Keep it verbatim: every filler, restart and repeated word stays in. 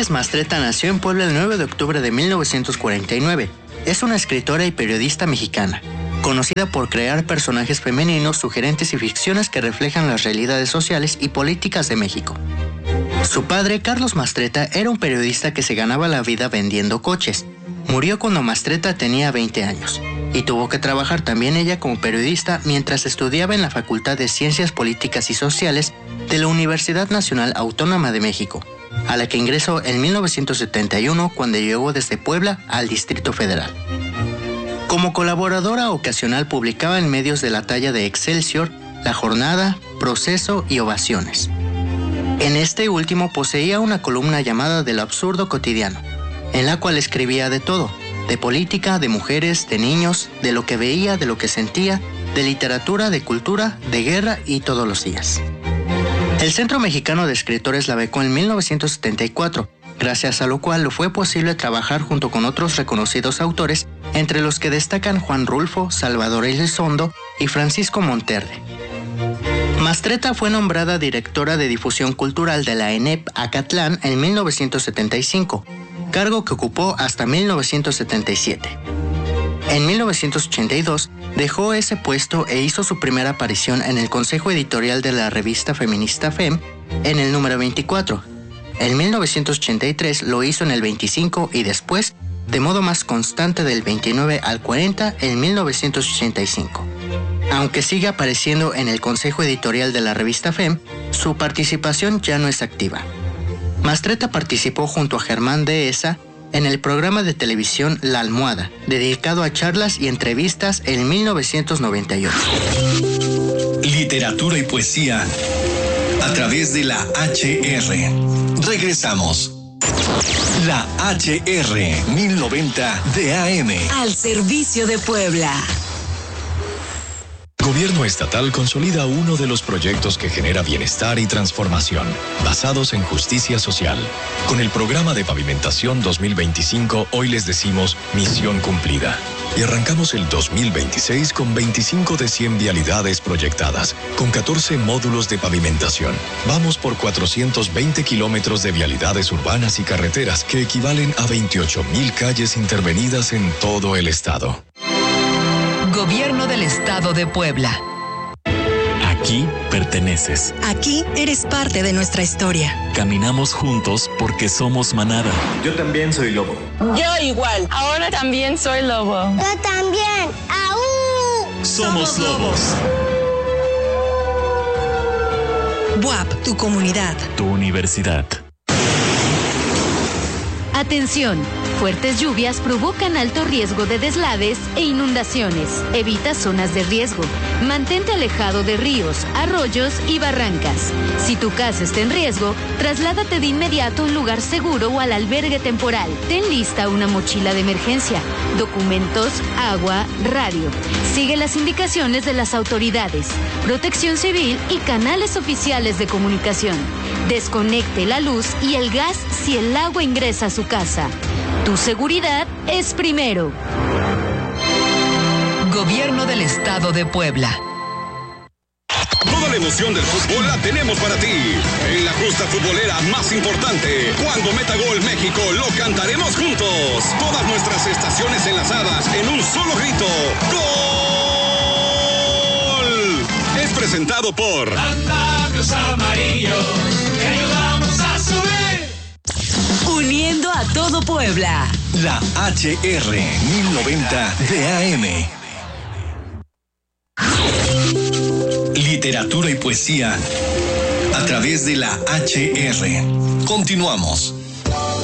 Carlos Mastretta nació en Puebla el nueve de octubre de mil novecientos cuarenta y nueve. Es una escritora y periodista mexicana, conocida por crear personajes femeninos sugerentes y ficciones que reflejan las realidades sociales y políticas de México. Su padre, Carlos Mastretta, era un periodista que se ganaba la vida vendiendo coches. Murió cuando Mastretta tenía veinte años y tuvo que trabajar también ella como periodista mientras estudiaba en la Facultad de Ciencias Políticas y Sociales de la Universidad Nacional Autónoma de México, a la que ingresó en mil novecientos setenta y uno cuando llegó desde Puebla al Distrito Federal. Como colaboradora ocasional publicaba en medios de la talla de Excelsior, La Jornada, Proceso y Ovaciones. En este último poseía una columna llamada Del Absurdo Cotidiano, en la cual escribía de todo, de política, de mujeres, de niños, de lo que veía, de lo que sentía, de literatura, de cultura, de guerra y todos los días. El Centro Mexicano de Escritores la becó en mil novecientos setenta y cuatro, gracias a lo cual le fue posible trabajar junto con otros reconocidos autores, entre los que destacan Juan Rulfo, Salvador Elizondo y Francisco Monterde. Mastretta fue nombrada directora de difusión cultural de la E N E P Acatlán en mil novecientos setenta y cinco, cargo que ocupó hasta mil novecientos setenta y siete. En mil novecientos ochenta y dos dejó ese puesto e hizo su primera aparición en el consejo editorial de la revista feminista Fem en el número veinticuatro. En mil novecientos ochenta y tres lo hizo en el veinticinco y después, de modo más constante del veintinueve al cuarenta en mil novecientos ochenta y cinco. Aunque sigue apareciendo en el consejo editorial de la revista Fem, su participación ya no es activa. Mastretta participó junto a Germán Dehesa en el programa de televisión La Almohada, dedicado a charlas y entrevistas en mil novecientos noventa y ocho. Literatura y poesía a través de la H R. Regresamos. La H R mil noventa de A M. Al servicio de Puebla. Gobierno estatal consolida uno de los proyectos que genera bienestar y transformación, basados en justicia social. Con el programa de pavimentación dos mil veinticinco, hoy les decimos misión cumplida. Y arrancamos el dos mil veintiséis con veinticinco de cien vialidades proyectadas, con catorce módulos de pavimentación. Vamos por cuatrocientos veinte kilómetros de vialidades urbanas y carreteras, que equivalen a veintiocho mil calles intervenidas en todo el estado. Gobierno del Estado de Puebla. Aquí perteneces. Aquí eres parte de nuestra historia. Caminamos juntos porque somos manada. Yo también soy lobo. Yo igual. Ahora también soy lobo. Yo también. ¡Aú! Somos lobos. B U A P, tu comunidad. Tu universidad. Atención, fuertes lluvias provocan alto riesgo de deslaves e inundaciones. Evita zonas de riesgo. Mantente alejado de ríos, arroyos y barrancas. Si tu casa está en riesgo, trasládate de inmediato a un lugar seguro o al albergue temporal. Ten lista una mochila de emergencia, documentos, agua, radio. Sigue las indicaciones de las autoridades, Protección Civil y canales oficiales de comunicación. Desconecte la luz y el gas si el agua ingresa a su casa. Tu seguridad es primero. Gobierno del Estado de Puebla. Toda la emoción del fútbol la tenemos para ti. En la justa futbolera más importante, cuando meta gol México, lo cantaremos juntos. Todas nuestras estaciones enlazadas en un solo grito. ¡Gol! Es presentado por Andalucía Amarillo. Te ayudamos a subir. Uniendo a todo Puebla. La H R mil noventa de A M. Literatura y poesía a través de la H R. Continuamos.